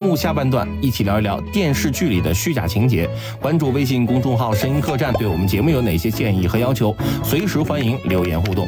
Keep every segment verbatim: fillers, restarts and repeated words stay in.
目下半段一起聊一聊电视剧里的虚假情节。关注微信公众号声音客栈，对我们节目有哪些建议和要求，随时欢迎留言互动。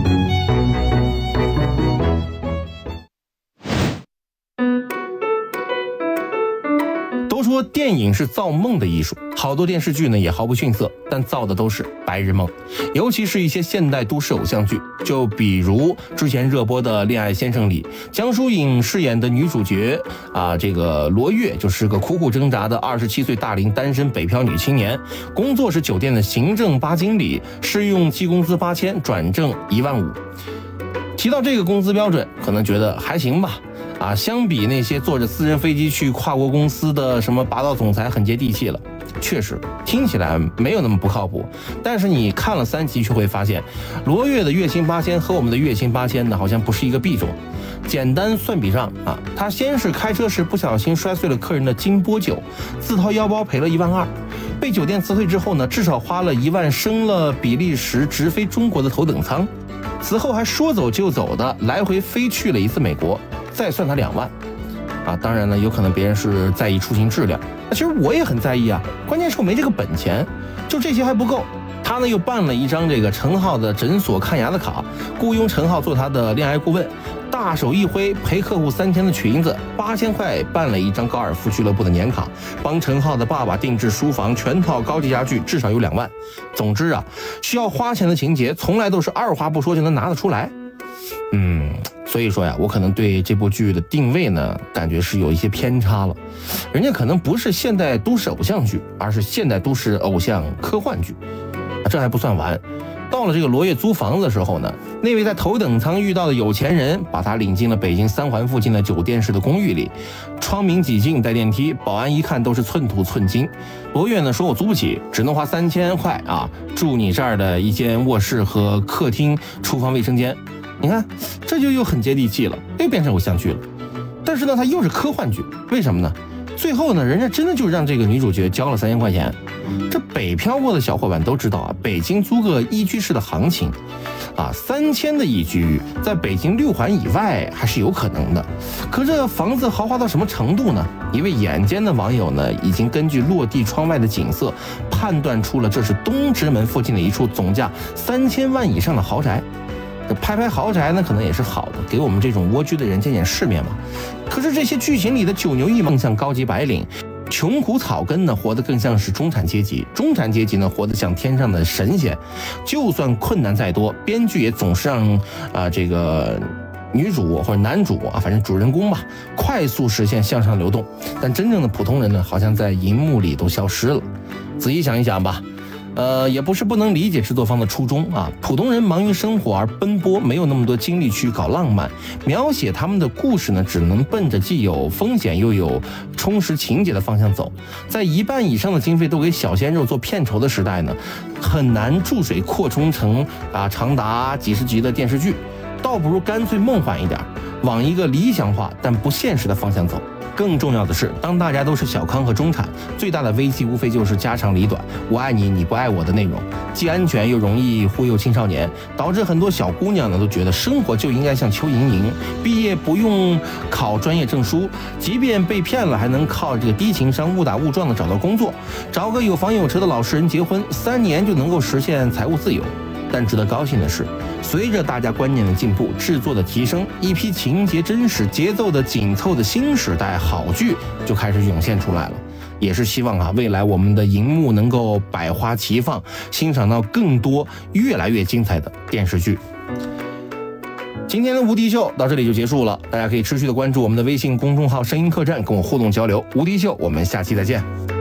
都说电影是造梦的艺术，好多电视剧呢也毫不逊色，但造的都是白日梦。尤其是一些现代都市偶像剧，就比如之前热播的《恋爱先生》里，江疏影饰演的女主角啊，这个罗月就是个苦苦挣扎的二十七岁大龄单身北漂女青年，工作是酒店的行政八经理，试用期工资八千，转正一万五。提到这个工资标准，可能觉得还行吧。啊，相比那些坐着私人飞机去跨国公司的什么霸道总裁，很接地气了。确实听起来没有那么不靠谱，但是你看了三集却会发现，罗月的月薪八千和我们的月薪八千呢，好像不是一个币种。简单算笔账啊，他先是开车时不小心摔碎了客人的金波酒，自掏腰包赔了一万二。被酒店辞退之后呢，至少花了一万升了比利时直飞中国的头等舱，此后还说走就走的来回飞去了一次美国。再算他两万，啊，当然呢，有可能别人是在意出行质量，其实我也很在意啊。关键是我没这个本钱，就这些还不够。他呢又办了一张这个陈浩的诊所看牙的卡，雇佣陈浩做他的恋爱顾问，大手一挥赔客户三千的曲银子，八千块办了一张高尔夫俱乐部的年卡，帮陈浩的爸爸定制书房，全套高级家具至少有两万。总之啊，需要花钱的情节从来都是二话不说就能拿得出来。嗯，所以说呀，我可能对这部剧的定位呢，感觉是有一些偏差了。人家可能不是现代都市偶像剧，而是现代都市偶像科幻剧。啊，这还不算完。到了这个罗月租房子的时候呢，那位在头等舱遇到的有钱人把他领进了北京三环附近的酒店式的公寓里，窗明几净，带电梯，保安一看都是寸土寸金。罗月呢说，我租不起，只能花三千块啊，住你这儿的一间卧室和客厅、厨房、卫生间。你看，这就又很接地气了，又变成偶像剧了。但是呢，它又是科幻剧，为什么呢？最后呢，人家真的就让这个女主角交了三千块钱。这北漂过的小伙伴都知道啊，北京租个一居室的行情，啊，三千的一居，在北京六环以外还是有可能的。可这房子豪华到什么程度呢？一位眼尖的网友呢，已经根据落地窗外的景色，判断出了这是东直门附近的一处总价三千万以上的豪宅。拍拍豪宅呢，可能也是好的，给我们这种蜗居的人见见世面嘛。可是这些剧情里的九牛一毛像高级白领，穷苦草根呢活得更像是中产阶级，中产阶级呢活得像天上的神仙。就算困难再多，编剧也总是让啊、呃、这个女主或者男主啊，反正主人公吧，快速实现向上流动。但真正的普通人呢，好像在荧幕里都消失了。仔细想一想吧。呃，也不是不能理解制作方的初衷啊。普通人忙于生活而奔波，没有那么多精力去搞浪漫，描写他们的故事呢，只能奔着既有风险又有充实情节的方向走。在一半以上的经费都给小鲜肉做片酬的时代呢，很难注水扩充成啊长达几十集的电视剧，倒不如干脆梦幻一点，往一个理想化但不现实的方向走。更重要的是，当大家都是小康和中产，最大的危机无非就是家长里短，我爱你你不爱我的内容，既安全又容易忽悠青少年，导致很多小姑娘呢都觉得生活就应该像邱莹莹，毕业不用考专业证书，即便被骗了还能靠这个低情商误打误撞的找到工作，找个有房有车的老实人结婚，三年就能够实现财务自由。但值得高兴的是，随着大家观念的进步，制作的提升，一批情节真实、节奏的紧凑的新时代好剧就开始涌现出来了。也是希望啊，未来我们的荧幕能够百花齐放，欣赏到更多越来越精彩的电视剧。今天的无敌秀到这里就结束了，大家可以持续的关注我们的微信公众号声音客栈，跟我互动交流。无敌秀，我们下期再见。